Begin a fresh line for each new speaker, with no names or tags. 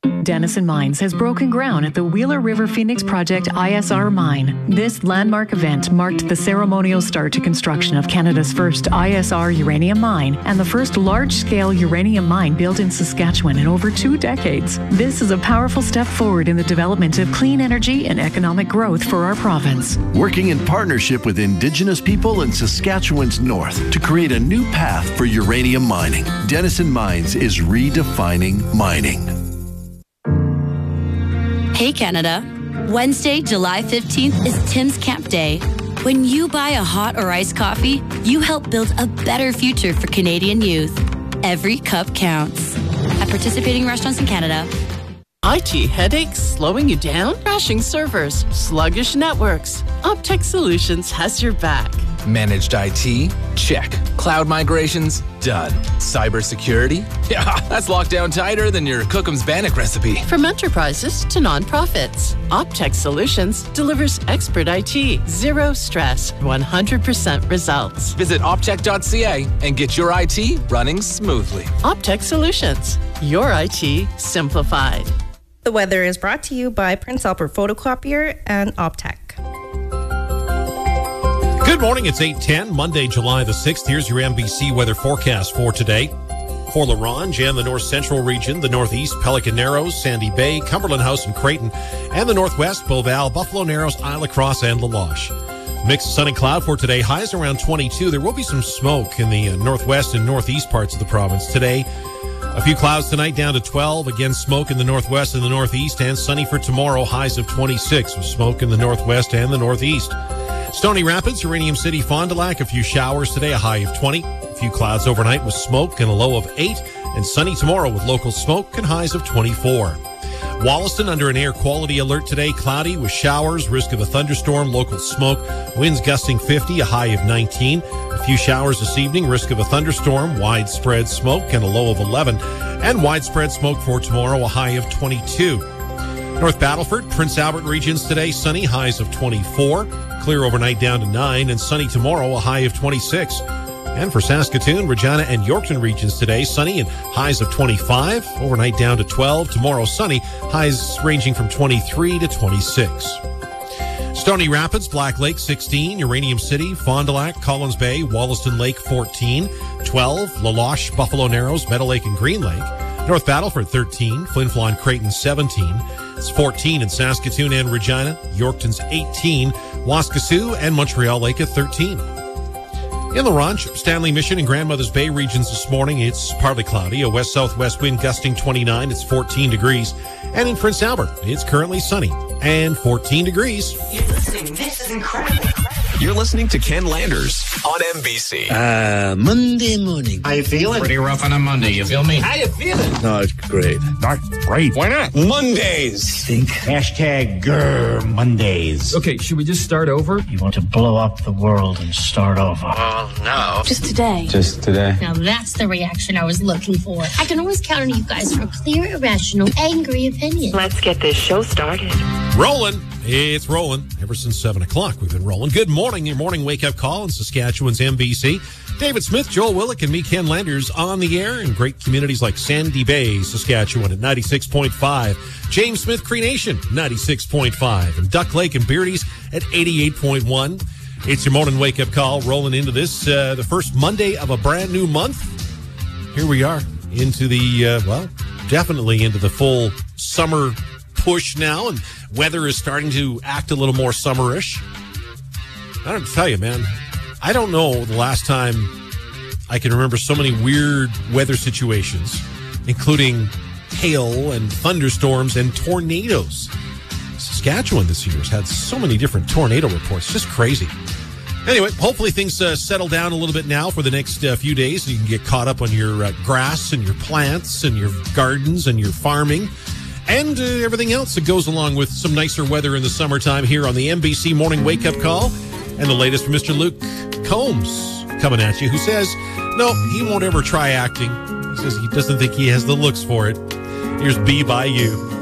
Denison Mines has broken ground at the Wheeler River Phoenix Project ISR mine. This landmark event marked the ceremonial start to construction of Canada's first ISR uranium mine and the first large-scale uranium mine built in Saskatchewan in over 2 decades. This is a powerful step forward in the development of clean energy and economic growth for our province.
Working in partnership with Indigenous people in Saskatchewan's north to create a new path for uranium mining. Denison Mines is redefining mining.
Hey Canada, Wednesday, July 15th is Tim's Camp Day. When you buy a hot or iced coffee, you help build a better future for Canadian youth. Every cup counts. At participating restaurants in Canada.
IT headaches slowing you down? Crashing servers, sluggish networks. Optech Solutions has your back.
Managed IT? Check. Cloud migrations? Done. Cybersecurity? Yeah, that's locked down tighter than your Cookham's Bannock recipe.
From enterprises to nonprofits, Optech Solutions delivers expert IT, zero stress, 100% results.
Visit optech.ca and get your IT running smoothly.
Optech Solutions, your IT simplified.
The weather is brought to you by Prince Albert Photocopier and Optech.
Good morning, it's 8:10, Monday, July the 6th. Here's your NBC weather forecast for today. For La Ronge and the north central region, the northeast, Pelican Narrows, Sandy Bay, Cumberland House and Creighton, and the northwest, Beauval, Buffalo Narrows, Isle La Crosse, and La Loche. Mix of sun and cloud for today, highs around 22. There will be some smoke in the northwest and northeast parts of the province today. A few clouds tonight, down to 12. Again, smoke in the northwest and the northeast, and sunny for tomorrow, highs of 26 with smoke in the northwest and the northeast. Stony Rapids, Uranium City, Fond du Lac, a few showers today, a high of 20. A few clouds overnight with smoke and a low of 8. And sunny tomorrow with local smoke and highs of 24. Wollaston under an air quality alert today, cloudy with showers, risk of a thunderstorm, local smoke, winds gusting 50, a high of 19. A few showers this evening, risk of a thunderstorm, widespread smoke and a low of 11. And widespread smoke for tomorrow, a high of 22. North Battleford, Prince Albert regions today, sunny, highs of 24. Clear overnight down to 9, and sunny tomorrow, a high of 26. And for Saskatoon, Regina, and Yorkton regions today, sunny and highs of 25. Overnight down to 12. Tomorrow, sunny, highs ranging from 23 to 26. Stony Rapids, Black Lake, 16. Uranium City, Fond du Lac, Collins Bay, Wollaston Lake, 14. 12. La Loche, Buffalo Narrows, Meadow Lake, and Green Lake. North Battleford, 13. Flin Flon, Creighton, 17. It's 14 in Saskatoon and Regina. Yorkton's 18. Waskesiu and Montreal Lake at 13. In La Ronge, Stanley Mission and Grandmother's Bay regions this morning, it's partly cloudy. A west-southwest wind gusting 29. It's 14 degrees. And in Prince Albert, it's currently sunny and 14 degrees.
You're listening. This is incredible. You're listening to Ken Landers on NBC.
Monday morning.
How you feeling?
Pretty rough on a Monday, you feel me?
How you feeling?
No, it's great.
Not great. Why not?
Mondays.
Think.
Hashtag grr Mondays.
Okay, should we just start over?
You want to blow up the world and start over.
Well, no.
Just today.
Just today.
Now that's the reaction I was looking for. I can always count on you guys for a clear, irrational, angry opinion.
Let's get this show started.
Rolling. It's rolling. Ever since 7 o'clock, we've been rolling. Good morning. Your morning wake-up call in Saskatchewan's NBC. David Smith, Joel Willick, and me, Ken Landers, on the air in great communities like Sandy Bay, Saskatchewan at 96.5. James Smith, Cree Nation, 96.5. And Duck Lake and Beardy's at 88.1. It's your morning wake-up call rolling into this, the first Monday of a brand new month. Here we are into the, definitely into the full summer push now, and weather is starting to act a little more summerish. I don't tell you, man. I don't know the last time I can remember so many weird weather situations, including hail and thunderstorms and tornadoes. Saskatchewan this year has had so many different tornado reports. Just crazy. Anyway, hopefully things settle down a little bit now for the next few days, and you can get caught up on your grass and your plants and your gardens and your farming and everything else that goes along with some nicer weather in the summertime here on the NBC Morning Wake Up Call. And the latest from Mr. Luke Combs coming at you, who says, no, he won't ever try acting. He says he doesn't think he has the looks for it. Here's Be By You.